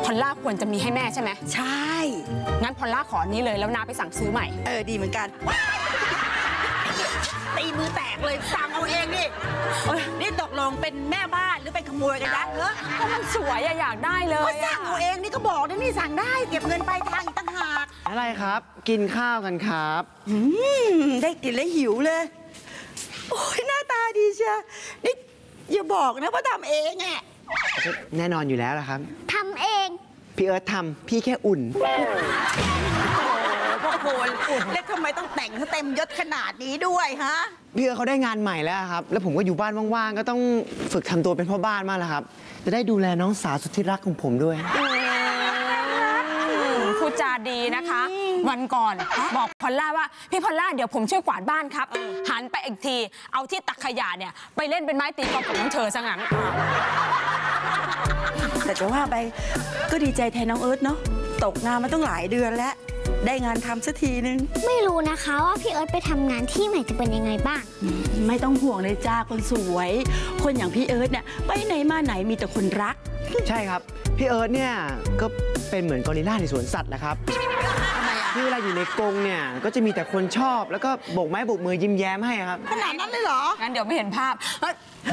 อลล่าควรจะมีให้แม่ใช่ไหมใช่งั้นพอลล่าขอนี้เลยแล้วนาไปสั่งซื้อใหม่ดีเหมือนกันตีมือแตกเลยสั่งเอาเองนี่นี่ตกลงเป็นแม่บ้านหรือเป็นขโมยกันนะก็มันสวยอยากได้เลยก็สั่งเอาเองนี่ก็บอกนะนี่สั่งได้เก็บเงินปลายทางอีกต่างหากอะไรครับกินข้าวกันครับได้กินแล้วหิวเลยโอ้ยหน้าตาดีเชียวนี่อย่าบอกนะว่าทำเองอ่ะแน่นอนอยู่แล้วล่ะครับทำเองพี่เอิร์ธทำพี่แค่อุ่นพ่อโคนแล้วทำไมต้องแต่งให้เต็มยศขนาดนี้ด้วยฮะพี่เอิร์ธเขาได้งานใหม่แล้วครับแล้วผมก็อยู่บ้านว่างๆก็ต้องฝึกทำตัวเป็นพ่อบ้านมากแล้วครับจะได้ดูแลน้องสาวสุดที่รักของผมด้วยพูดจาดีนะคะวันก่อนบอกพอลล่าว่าพี่พอลล่าเดี๋ยวผมช่วยกวาดบ้านครับหันไปอีกทีเอาที่ตักขยะเนี่ยไปเล่นเป็นไม้ตีกอล์ฟกับน้องเธอซะงั้นแต่จะว่าไปก็ดีใจแทนน้องเอิร์ธเนาะตกงานมาต้องหลายเดือนแล้วได้งานทำสักทีนึงไม่รู้นะคะว่าพี่เอิร์ธไปทำงานที่ใหม่จะเป็นยังไงบ้างไม่ต้องห่วงเลยจ้าคนสวยคนอย่างพี่เอิร์ธเนี่ยไปไหนมาไหนมีแต่คนรักใช่ครับพี่เอิร์ธเนี่ยก็เป็นเหมือนกอริลลาในสวนสัตว์แหละครับที่เวลาอยู่ในกรงเนี่ยก็จะมีแต่คนชอบแล้วก็โบกไม้โบกมือยิ้มแย้มให้ครับขนาดนั้นเลยเหรองั้นเดี๋ยวไม่เห็นภาพ